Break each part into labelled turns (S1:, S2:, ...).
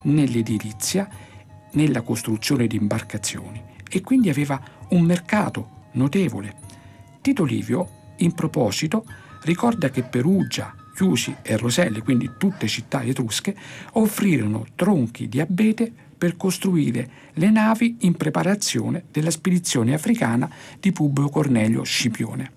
S1: nell'edilizia, nella costruzione di imbarcazioni e quindi aveva un mercato notevole. Tito Livio, in proposito, ricorda che Perugia, Chiusi e Roselle, quindi tutte città etrusche, offrirono tronchi di abete per costruire le navi in preparazione della spedizione africana di Publio Cornelio Scipione.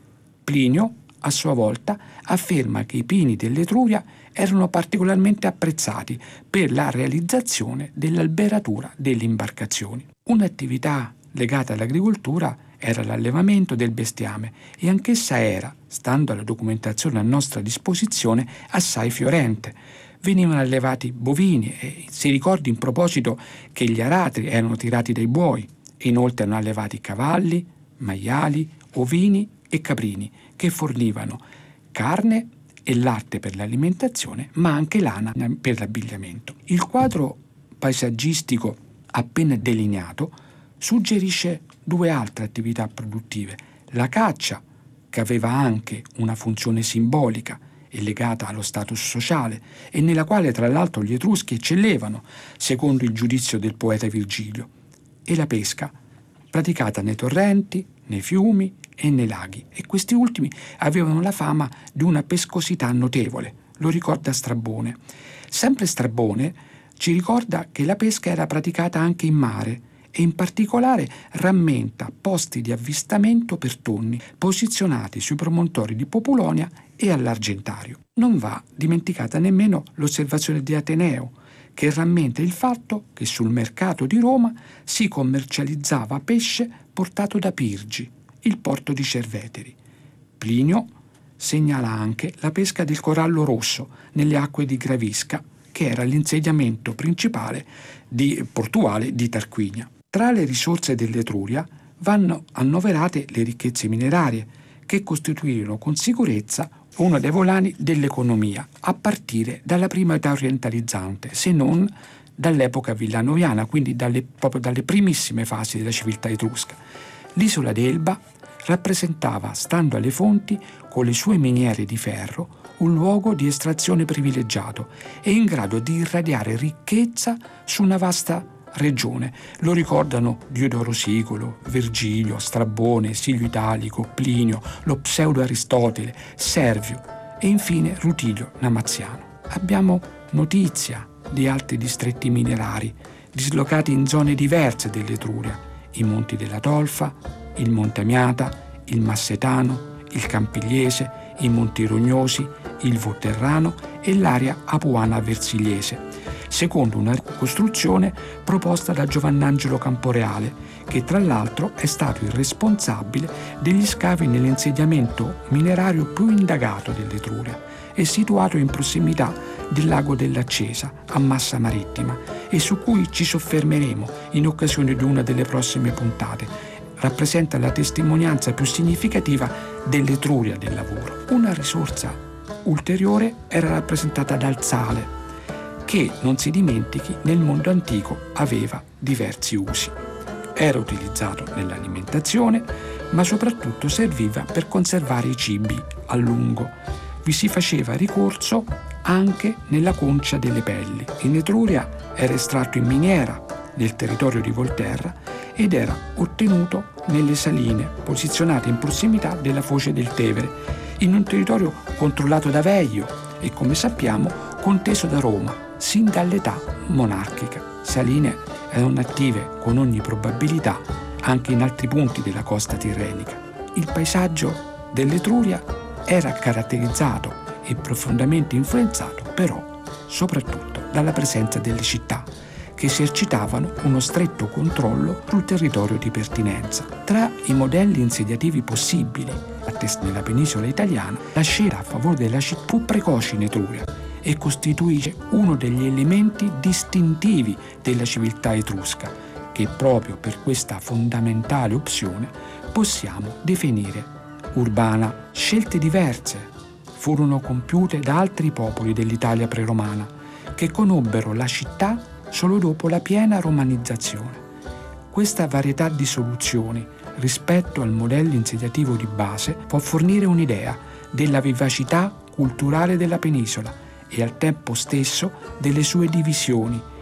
S1: Plinio, a sua volta, afferma che i pini dell'Etruria erano particolarmente apprezzati per la realizzazione dell'alberatura delle imbarcazioni. Un'attività legata all'agricoltura era l'allevamento del bestiame e anch'essa era, stando alla documentazione a nostra disposizione, assai fiorente. Venivano allevati bovini e si ricorda in proposito che gli aratri erano tirati dai buoi e inoltre erano allevati cavalli, maiali, ovini e caprini che fornivano carne e latte per l'alimentazione, ma anche lana per l'abbigliamento. Il quadro paesaggistico appena delineato suggerisce due altre attività produttive: la caccia, che aveva anche una funzione simbolica e legata allo status sociale e nella quale tra l'altro gli Etruschi eccellevano, secondo il giudizio del poeta Virgilio, e la pesca, praticata nei torrenti, nei fiumi e nei laghi, e questi ultimi avevano la fama di una pescosità notevole, lo ricorda Strabone. Sempre Strabone ci ricorda che la pesca era praticata anche in mare e in particolare rammenta posti di avvistamento per tonni posizionati sui promontori di Populonia e all'Argentario. Non va dimenticata nemmeno l'osservazione di Ateneo, che rammenta il fatto che sul mercato di Roma si commercializzava pesce portato da Pirgi, il porto di Cerveteri. Plinio segnala anche la pesca del corallo rosso nelle acque di Gravisca, che era l'insediamento principale portuale di Tarquinia. Tra le risorse dell'Etruria vanno annoverate le ricchezze minerarie, che costituirono con sicurezza uno dei volani dell'economia, a partire dalla prima età orientalizzante, se non dall'epoca villanoviana, quindi proprio dalle primissime fasi della civiltà etrusca. L'isola d'Elba rappresentava, stando alle fonti, con le sue miniere di ferro, un luogo di estrazione privilegiato e in grado di irradiare ricchezza su una vasta regione. Lo ricordano Diodoro Sicolo, Virgilio, Strabone, Silio Italico, Plinio, lo pseudo Aristotele, Servio e infine Rutilio Namaziano. Abbiamo notizia di altri distretti minerari dislocati in zone diverse dell'Etruria: i Monti della Tolfa, il Monte Amiata, il Massetano, il Campigliese, i Monti Rognosi, il Votterrano e l'area apuana versigliese, secondo una costruzione proposta da Giovannangelo Camporeale, che tra l'altro è stato il responsabile degli scavi nell'insediamento minerario più indagato dell'Etruria e situato in prossimità del lago dell'Accesa, a Massa Marittima, e su cui ci soffermeremo in occasione di una delle prossime puntate. Rappresenta la testimonianza più significativa dell'Etruria del lavoro. Una risorsa ulteriore era rappresentata dal sale, che, non si dimentichi, nel mondo antico aveva diversi usi. Era utilizzato nell'alimentazione, ma soprattutto serviva per conservare i cibi a lungo. Vi si faceva ricorso anche nella concia delle pelli. In Etruria era estratto in miniera nel territorio di Volterra ed era ottenuto nelle saline posizionate in prossimità della foce del Tevere, in un territorio controllato da Veio e, come sappiamo, conteso da Roma sin dall'età monarchica. Saline erano attive con ogni probabilità anche in altri punti della costa tirrenica. Il paesaggio dell'Etruria era caratterizzato e profondamente influenzato però soprattutto dalla presenza delle città, che esercitavano uno stretto controllo sul territorio di pertinenza. Tra i modelli insediativi possibili nella penisola italiana, la scelta a favore della città fu precoce in Etruria e costituisce uno degli elementi distintivi della civiltà etrusca, che proprio per questa fondamentale opzione possiamo definire urbana. Scelte diverse furono compiute da altri popoli dell'Italia preromana, che conobbero la città solo dopo la piena romanizzazione. Questa varietà di soluzioni rispetto al modello insediativo di base può fornire un'idea della vivacità culturale della penisola e al tempo stesso delle sue divisioni